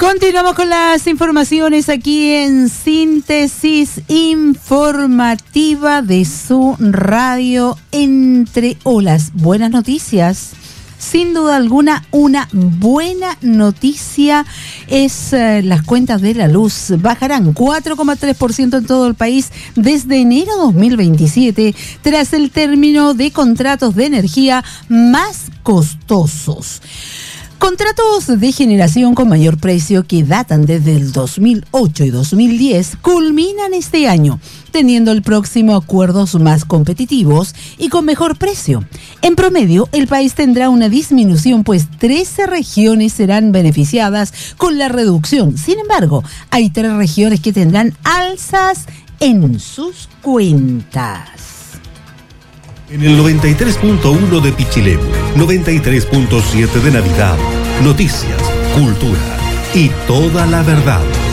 Continuamos con las informaciones aquí en Síntesis Informativa de su radio Entre Olas. Buenas noticias. Sin duda alguna, una buena noticia es las cuentas de la luz. Bajarán 4,3% en todo el país desde enero 2027, tras el término de contratos de energía más costosos. Contratos de generación con mayor precio que datan desde el 2008 y 2010 culminan este año, teniendo el próximo acuerdos más competitivos y con mejor precio. En promedio, el país tendrá una disminución, pues 13 regiones serán beneficiadas con la reducción. Sin embargo, hay 3 regiones que tendrán alzas en sus cuentas. En el 93.1 de Pichilemu, 93.7 de Navidad, noticias, cultura y toda la verdad.